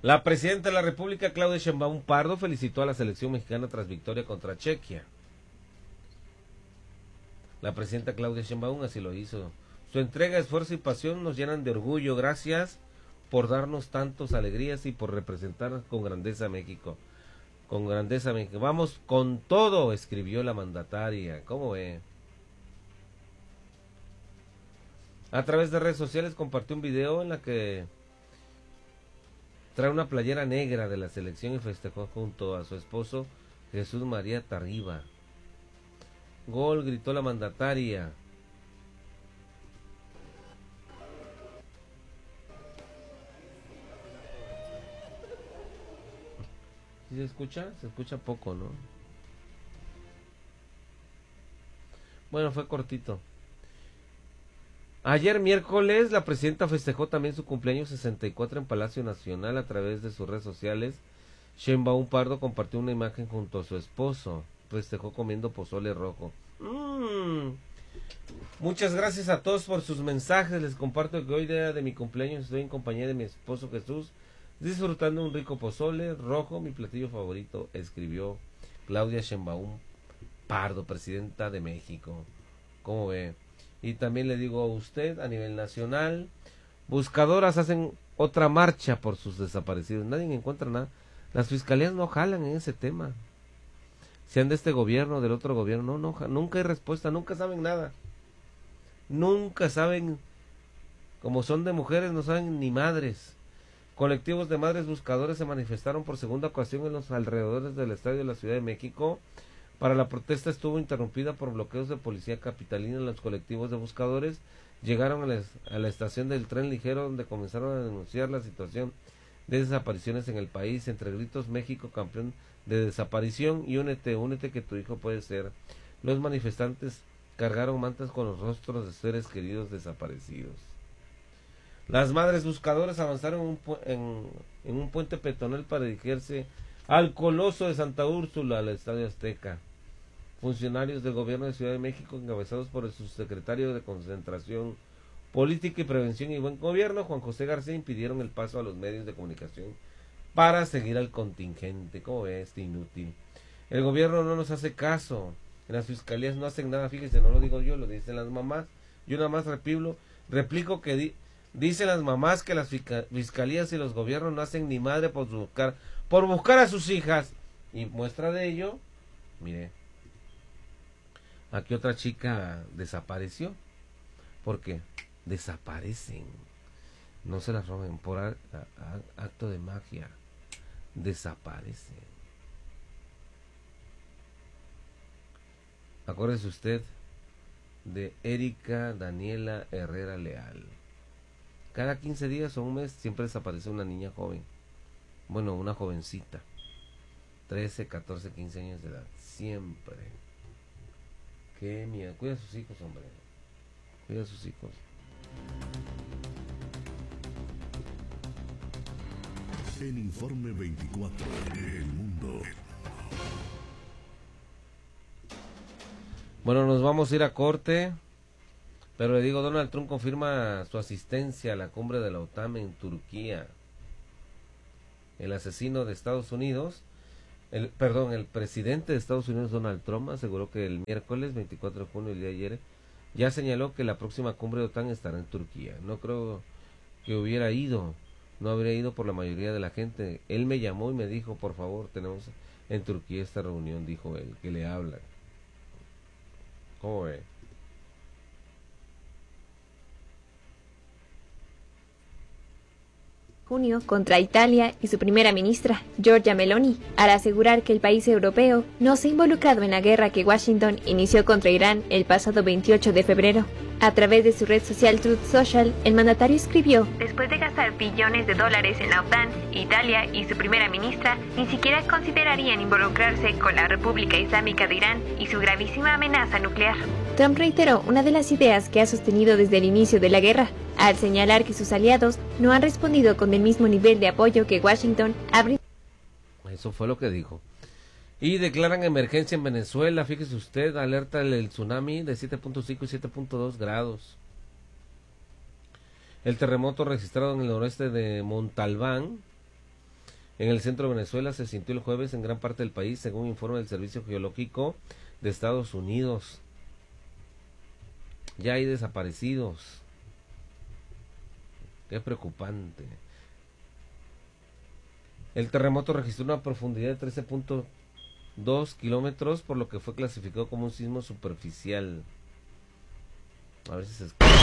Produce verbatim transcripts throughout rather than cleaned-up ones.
La presidenta de la República, Claudia Sheinbaum Pardo, felicitó a la selección mexicana tras victoria contra Chequia. La presidenta Claudia Sheinbaum así lo hizo. Su entrega, esfuerzo y pasión nos llenan de orgullo. Gracias por darnos tantas alegrías y por representar con grandeza a México. Con grandeza a México. Vamos con todo, escribió la mandataria. ¿Cómo ve? A través de redes sociales compartió un video en la que trae una playera negra de la selección y festejó junto a su esposo Jesús María Tarriba. Gol, gritó la mandataria. ¿Sí se escucha? Se escucha poco, ¿no? Bueno, fue cortito. Ayer miércoles la presidenta festejó también su cumpleaños sesenta y cuatro en Palacio Nacional a través de sus redes sociales. Sheinbaum Pardo compartió una imagen junto a su esposo. Festejó comiendo pozole rojo. Mm. Muchas gracias a todos por sus mensajes. Les comparto que hoy día de mi cumpleaños estoy en compañía de mi esposo Jesús, disfrutando un rico pozole rojo, mi platillo favorito, escribió Claudia Sheinbaum Pardo, presidenta de México. ¿Cómo ve? Y también le digo a usted, a nivel nacional, buscadoras hacen otra marcha por sus desaparecidos. Nadie encuentra nada. Las fiscalías no jalan en ese tema. Sean de este gobierno, del otro gobierno, no, no, nunca hay respuesta, nunca saben nada. Nunca saben, como son de mujeres, no saben ni madres. Colectivos de madres buscadores se manifestaron por segunda ocasión en los alrededores del estadio de la Ciudad de México. Para la protesta estuvo interrumpida por bloqueos de policía capitalina. Los colectivos de buscadores llegaron a la, a la estación del tren ligero, donde comenzaron a denunciar la situación de desapariciones en el país, entre gritos: México campeón de desaparición y únete, únete que tu hijo puede ser. Los manifestantes cargaron mantas con los rostros de seres queridos desaparecidos. Las madres buscadoras avanzaron en un, pu en, en un puente peatonal para dirigirse al Coloso de Santa Úrsula, al Estadio Azteca. Funcionarios del gobierno de Ciudad de México, encabezados por el subsecretario de Concentración Política y Prevención y Buen Gobierno, Juan José García, impidieron el paso a los medios de comunicación para seguir al contingente. ¿Cómo ve este inútil? El gobierno no nos hace caso, en las fiscalías no hacen nada, fíjense, no lo digo yo, lo dicen las mamás. Yo nada más repiblo, replico que di, dicen las mamás que las fiscalías y los gobiernos no hacen ni madre por buscar, por buscar a sus hijas. Y muestra de ello, mire, aquí otra chica desapareció. ¿Por qué? Desaparecen. No se las roben por a, a, acto de magia. Desaparecen. Acuérdese usted de Erika Daniela Herrera Leal. Cada quince días o un mes siempre desaparece una niña joven. Bueno, una jovencita. trece, catorce, quince años de edad. Siempre. Qué miedo. Cuida a sus hijos, hombre. Cuida a sus hijos. En Informe veinticuatro, El Mundo. Bueno, nos vamos a ir a corte, pero le digo, Donald Trump confirma su asistencia a la cumbre de la OTAN en Turquía. El asesino de Estados Unidos, el perdón, el presidente de Estados Unidos, Donald Trump, aseguró que el miércoles veinticuatro de junio, el día de ayer, ya señaló que la próxima cumbre de OTAN estará en Turquía. No creo que hubiera ido, no habría ido por la mayoría de la gente. Él me llamó y me dijo, por favor, tenemos en Turquía esta reunión, dijo él, que le habla. ¿Cómo ve? Junio contra Italia y su primera ministra, Giorgia Meloni, al asegurar que el país europeo no se ha involucrado en la guerra que Washington inició contra Irán el pasado veintiocho de febrero. A través de su red social Truth Social, el mandatario escribió: después de gastar billones de dólares en la OTAN, Italia y su primera ministra ni siquiera considerarían involucrarse con la República Islámica de Irán y su gravísima amenaza nuclear. Trump reiteró una de las ideas que ha sostenido desde el inicio de la guerra, al señalar que sus aliados no han respondido con el mismo nivel de apoyo que Washington ha brindado. Eso fue lo que dijo. Y declaran emergencia en Venezuela, fíjese usted, alerta el tsunami de siete punto cinco y siete punto dos grados. El terremoto registrado en el noroeste de Montalbán en el centro de Venezuela se sintió el jueves en gran parte del país, según informa el Servicio Geológico de Estados Unidos. Ya hay desaparecidos. Qué preocupante. El terremoto registró una profundidad de trece punto dos kilómetros, por lo que fue clasificado como un sismo superficial. A ver si se escucha.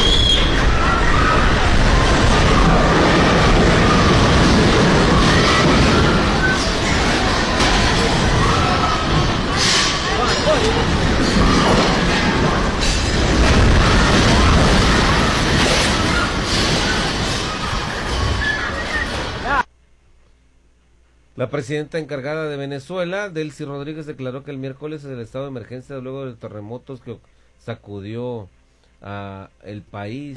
La presidenta encargada de Venezuela, Delcy Rodríguez, declaró que el miércoles el estado de emergencia luego de terremotos que sacudió a el país.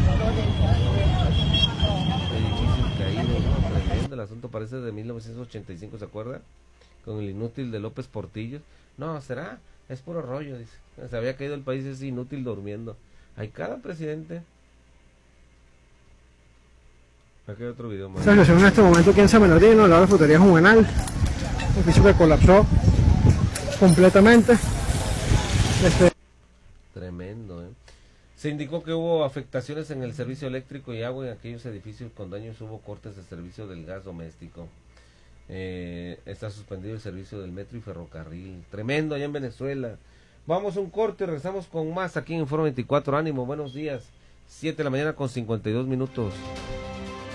Edificios caídos, ¿no? Tremendo, el asunto parece de mil novecientos ochenta y cinco, ¿se acuerda? Con el inútil de López Portillo. No, ¿será? Es puro rollo, dice. Se había caído el país, es inútil durmiendo. Hay cada presidente. Aquí hay otro video más. Esta situación en este momento aquí en San Bernardino, la frutería Juvenal, un edificio que colapsó completamente. Este... Tremendo, ¿eh? Se indicó que hubo afectaciones en el servicio eléctrico y agua en aquellos edificios con daños, hubo cortes de servicio del gas doméstico. Eh, está suspendido el servicio del metro y ferrocarril. Tremendo allá en Venezuela. Vamos a un corte y regresamos con más aquí en Informe veinticuatro. Ánimo, buenos días. siete de la mañana con cincuenta y dos minutos.